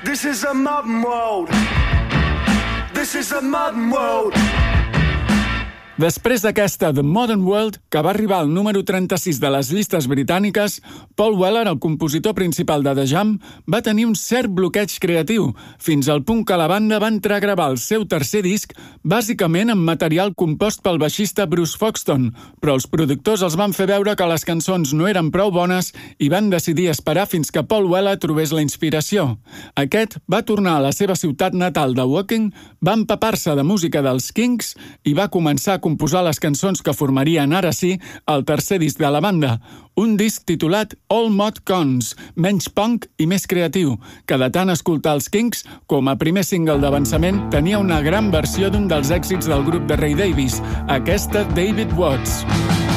This is a modern world. This is a modern world. Després d'aquesta The Modern World, que va arribar al número 36 de les llistes britàniques, Paul Weller, el compositor principal de The Jam, va tenir un cert bloqueig creatiu, fins al punt que la banda va entrar a gravar el seu tercer disc bàsicament amb material compost pel baixista Bruce Foxton, però els productors els van fer veure que les cançons no eren prou bones i van decidir esperar fins que Paul Weller trobés la inspiració. Aquest va tornar a la seva ciutat natal de Woking, va empapar-se de música dels Kinks i va començar a composar les cançons que formarien ara sí el tercer disc de la banda, un disc titulat All Mod Cons, menys punk i més creatiu, que de tant escoltar els Kinks, com a primer single d'avançament, tenia una gran versió d'un dels èxits del grup de Ray Davies, aquesta David Watts.